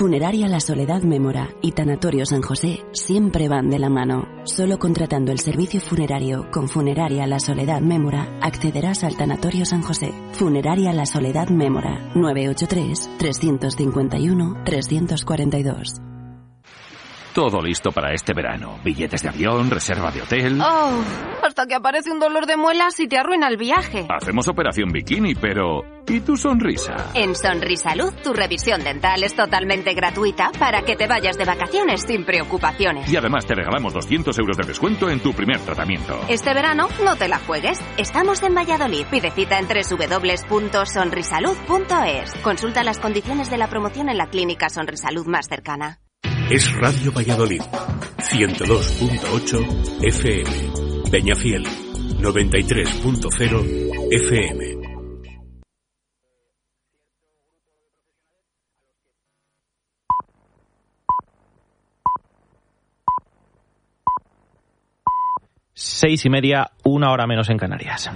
Funeraria La Soledad Mémora y Tanatorio San José siempre van de la mano. Solo contratando el servicio funerario con Funeraria La Soledad Mémora accederás al Tanatorio San José. Funeraria La Soledad Mémora, 983-351-342. Todo listo para este verano. Billetes de avión, reserva de hotel... Oh, hasta que aparece un dolor de muelas y te arruina el viaje. Hacemos operación bikini, pero... ¿y tu sonrisa? En Sonrisalud, tu revisión dental es totalmente gratuita para que te vayas de vacaciones sin preocupaciones. Y además te regalamos 200 euros de descuento en tu primer tratamiento. Este verano no te la juegues. Estamos en Valladolid. Pide cita en www.sonrisalud.es. Consulta las condiciones de la promoción en la clínica Sonrisalud más cercana. Es Radio Valladolid, 102.8 FM, Peñafiel, 93.0 FM. Seis y media, 1 hora menos en Canarias.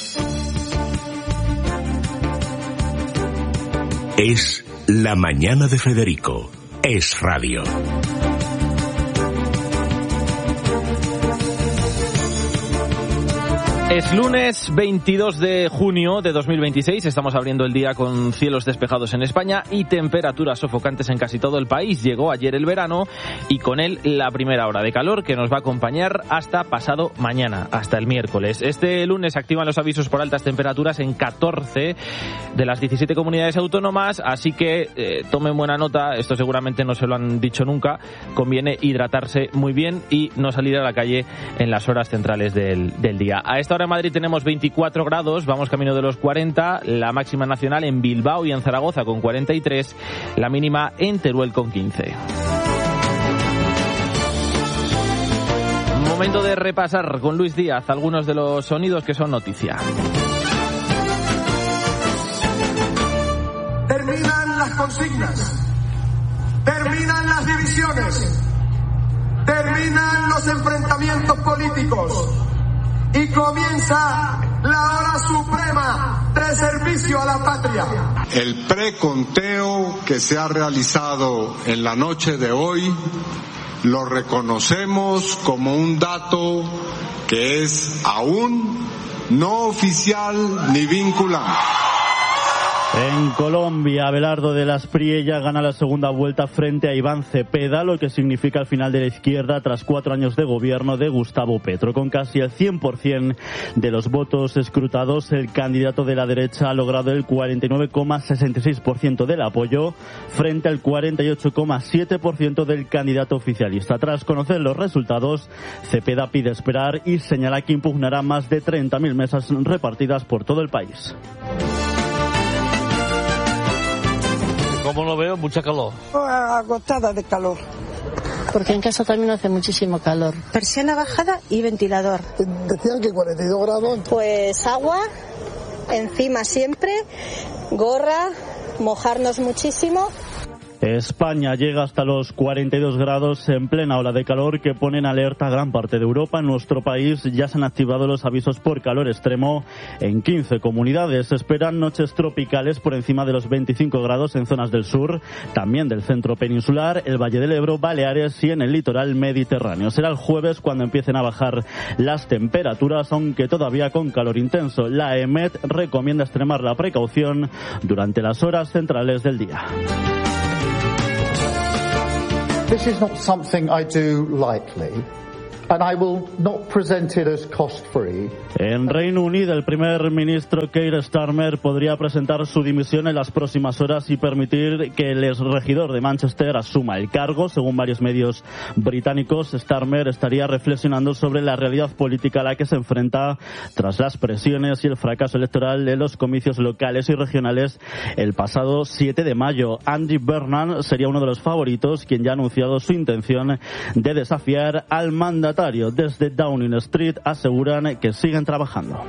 Es la mañana de Federico. Es radio. Es lunes 22 de junio de 2026, estamos abriendo el día con cielos despejados en España y temperaturas sofocantes en casi todo el país. Llegó ayer el verano y con él la primera hora de calor que nos va a acompañar hasta pasado mañana, hasta el miércoles. Este lunes se activan los avisos por altas temperaturas en 14 de las 17 comunidades autónomas, así que tomen buena nota, esto seguramente no se lo han dicho nunca, conviene hidratarse muy bien y no salir a la calle en las horas centrales del día. A esta hora en Madrid tenemos 24 grados, vamos camino de los 40, la máxima nacional en Bilbao y en Zaragoza con 43, la mínima en Teruel con 15. Momento de repasar con Luis Díaz algunos de los sonidos que son noticia. Terminan las consignas, terminan las divisiones, terminan los enfrentamientos políticos. Y comienza la hora suprema de servicio a la patria. El preconteo que se ha realizado en la noche de hoy lo reconocemos como un dato que es aún no oficial ni vinculante. En Colombia, Abelardo de las Priella gana la segunda vuelta frente a Iván Cepeda, lo que significa el final de la izquierda tras 4 años de gobierno de Gustavo Petro. Con casi el 100% de los votos escrutados, el candidato de la derecha ha logrado el 49,66% del apoyo frente al 48,7% del candidato oficialista. Tras conocer los resultados, Cepeda pide esperar y señala que impugnará más de 30.000 mesas repartidas por todo el país. ¿Cómo lo veo? Mucha calor. Agotada de calor. Porque en casa también hace muchísimo calor. Persiana bajada y ventilador. Decían que 42 grados. Pues agua, encima siempre, gorra, mojarnos muchísimo. España llega hasta los 42 grados en plena ola de calor que pone en alerta a gran parte de Europa. En nuestro país ya se han activado los avisos por calor extremo en 15 comunidades. Se esperan noches tropicales por encima de los 25 grados en zonas del sur, también del centro peninsular, el Valle del Ebro, Baleares y en el litoral mediterráneo. Será el jueves cuando empiecen a bajar las temperaturas, aunque todavía con calor intenso. La EMET recomienda extremar la precaución durante las horas centrales del día. This is not something I do lightly. And I will not present it as cost-free. En Reino Unido, el primer ministro Keir Starmer podría presentar su dimisión en las próximas horas y permitir que el exregidor de Manchester asuma el cargo. Según varios medios británicos, Starmer estaría reflexionando sobre la realidad política a la que se enfrenta tras las presiones y el fracaso electoral de los comicios locales y regionales el pasado 7 de mayo. Andy Burnham sería uno de los favoritos, quien ya ha anunciado su intención de desafiar al mandatario. Desde Downing Street aseguran que siguen trabajando.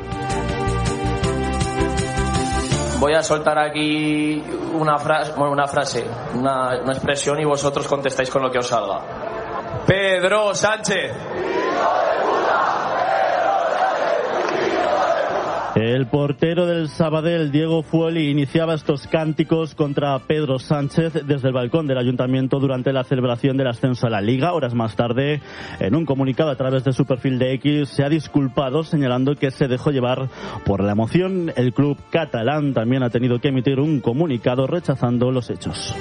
Voy a soltar aquí una expresión y vosotros contestáis con lo que os salga. Pedro Sánchez. El portero del Sabadell, Diego Fuoli, iniciaba estos cánticos contra Pedro Sánchez desde el balcón del Ayuntamiento durante la celebración del ascenso a la Liga. Horas más tarde, en un comunicado a través de su perfil de X, se ha disculpado señalando que se dejó llevar por la emoción. El club catalán también ha tenido que emitir un comunicado rechazando los hechos.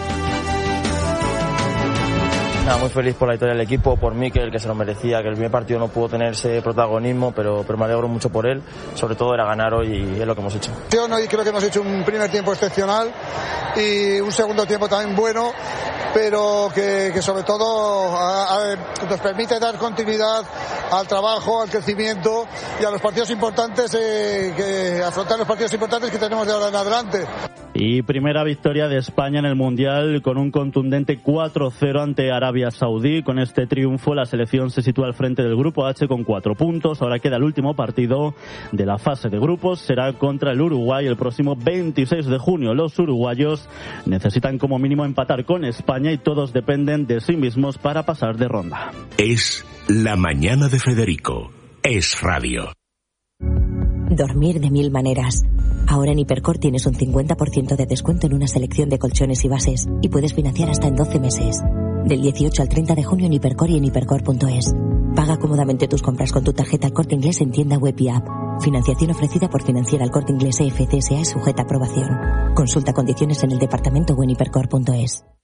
Muy feliz por la victoria del equipo, por Mikel, que se lo merecía, que el primer partido no pudo tener ese protagonismo, pero me alegro mucho por él. Sobre todo era ganar hoy y es lo que hemos hecho. Yo creo que hemos hecho un primer tiempo excepcional y un segundo tiempo también bueno, pero que sobre todo nos permite dar continuidad al trabajo, al crecimiento y a los partidos importantes, que afrontar los partidos importantes que tenemos de ahora en adelante. Y primera victoria de España en el Mundial con un contundente 4-0 ante Arabia Saudí. Con este triunfo la selección se sitúa al frente del Grupo H con 4 puntos. Ahora queda el último partido de la fase de grupos. Será contra el Uruguay el próximo 26 de junio. Los uruguayos necesitan como mínimo empatar con España y todos dependen de sí mismos para pasar de ronda. Es La Mañana de Federico. Es radio. Dormir de 1000 maneras. Ahora en Hipercor tienes un 50% de descuento en una selección de colchones y bases y puedes financiar hasta en 12 meses. Del 18 al 30 de junio en Hipercor y en hipercor.es. Paga cómodamente tus compras con tu tarjeta El Corte Inglés en tienda web y app. Financiación ofrecida por Financiera El Corte Inglés FCSA y sujeta a aprobación. Consulta condiciones en el departamento o en hipercor.es.